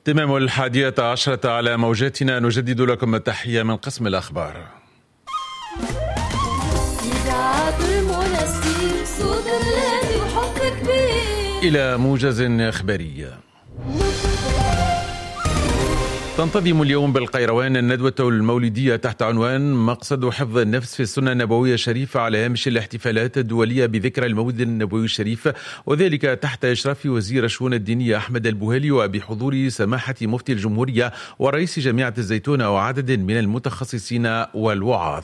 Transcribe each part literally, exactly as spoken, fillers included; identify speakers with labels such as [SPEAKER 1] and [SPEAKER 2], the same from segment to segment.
[SPEAKER 1] تمام الحادية عشرة على موجاتنا، نجدد لكم التحية من قسم الأخبار. إلى موجز إخباري. تنتظم اليوم بالقيروان الندوة المولدية تحت عنوان مقصد حفظ النفس في السنة النبوية الشريفة على هامش الاحتفالات الدولية بذكرى المولد النبوي الشريف، وذلك تحت إشراف وزير الشؤون الدينية أحمد البوهلي وبحضور سماحة مفتي الجمهورية ورئيس جامعة الزيتون وعدد من المتخصصين والوعاظ.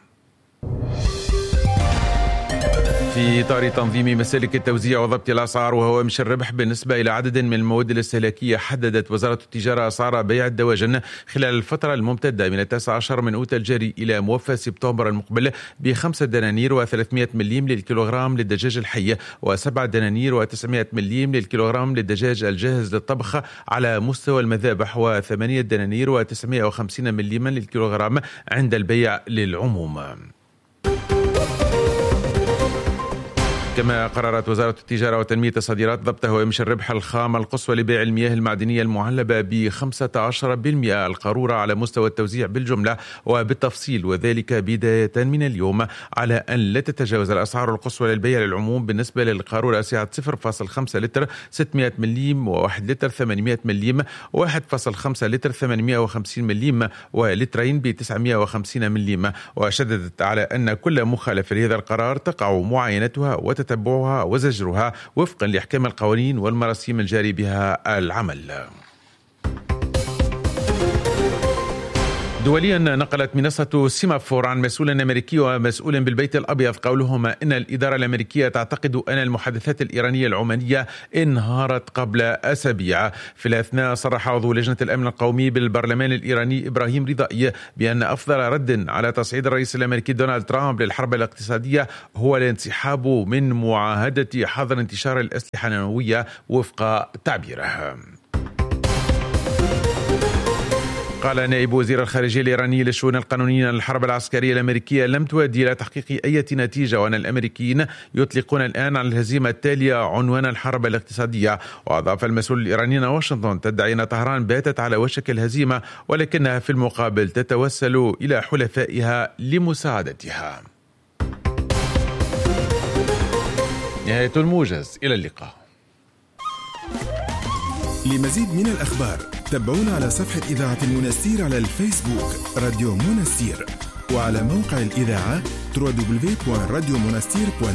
[SPEAKER 1] في إطار تنظيم مسالك التوزيع وضبط الأسعار وهوامش الربح بالنسبة إلى عدد من المواد الاستهلاكية، حددت وزارة التجارة أسعار بيع الدواجن خلال الفترة الممتدة من التاسع عشر من أوت الجاري إلى موفى سبتمبر المقبل بخمسة دنانير وثلاثمائة مليم للكيلوغرام للدجاج الحي، وسبعة دنانير وتسعمائة مليم للكيلوغرام للدجاج الجاهز للطبخ على مستوى المذابح، وثمانية دنانير وتسعمائة وخمسين مليما للكيلوغرام عند البيع للعموم. كما قررت وزارة التجارة وتنمية الصادرات ضبط هوامش الربح الخام القصوى لبيع المياه المعدنية المعلبة ب خمسة عشر بالمئة القارورة على مستوى التوزيع بالجملة وبالتفصيل، وذلك بداية من اليوم، على أن لا تتجاوز الأسعار القصوى للبيع للعموم بالنسبة للقارورة سعة صفر فاصلة خمسة لتر ستمائة مليم، وواحد لتر ثمانمائة مليم، واحد فاصلة خمسة لتر ثمانمائة وخمسين مليم، ولترين ب تسعمائة وخمسين مليم. وشددت على أن كل مخالفة لهذا القرار تقع معاينتها وتتبعها تتبعها وزجرها وفقا لأحكام القوانين والمراسيم الجاري بها العمل. دوليا، نقلت منصة سيمافور عن مسؤول أمريكي ومسؤول بالبيت الأبيض قولهما إن الإدارة الأمريكية تعتقد أن المحادثات الإيرانية العمانية انهارت قبل أسابيع. في الأثناء صرح عضو لجنة الأمن القومي بالبرلمان الإيراني إبراهيم رضائي بأن أفضل رد على تصعيد الرئيس الأمريكي دونالد ترامب للحرب الاقتصادية هو الانسحاب من معاهدة حظر انتشار الأسلحة النووية وفق تعبيره. قال نائب وزير الخارجية الإيراني للشؤون القانونية أن الحرب العسكرية الأمريكية لم تؤدي إلى تحقيق أي نتيجة، وأن الأمريكيين يطلقون الآن على الهزيمة التالية عنوان الحرب الاقتصادية. وأضاف المسؤول الإيراني أن واشنطن تدعي أن طهران باتت على وشك الهزيمة، ولكنها في المقابل تتوسل إلى حلفائها لمساعدتها. نهاية الموجز، إلى اللقاء.
[SPEAKER 2] لمزيد من الأخبار تابعونا على صفحة إذاعة المنستير على الفيسبوك راديو منستير، وعلى موقع الإذاعة دبليو دبليو دبليو دوت راديو منستير دوت